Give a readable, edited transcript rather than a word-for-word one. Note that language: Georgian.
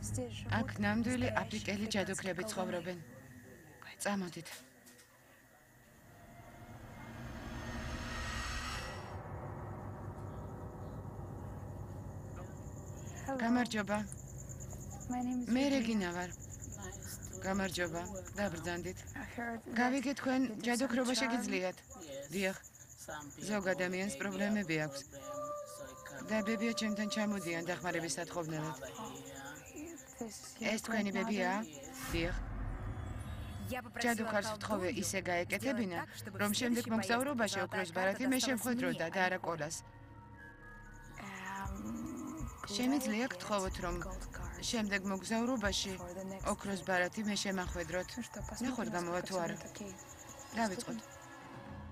აქ ნამდვილი აფრიკელი ჯადოქრები ცხოვრობენ. წამოდით. გამარჯობა. მე რეგინა ვარ. გამარჯობა. დაბრძანდით. გავიგე თქვენ ჯადოქრობა შეგიძლიათ? დიახ. ზოგ ადამიანს პრობლემები აქვს. და ბებია ჩემთან ჩამოდიან დახმარების სათხოვნელად. ეს თქვენი ბებია? დიახ. ჯადოქარს ვთხოვე ისე გაეკეთებინა, რომ შემდეგ მოგზაურობაში ოქროს ბარათი მე შემხვედროდა და არა კოლას. შემიძლია გთხოვოთ, რომ შემდეგ მოგზაურობაში ოქროს ბარათი მე შემახვედროთ. ნახოთ გამოვა თუ არა. დავიწყოთ.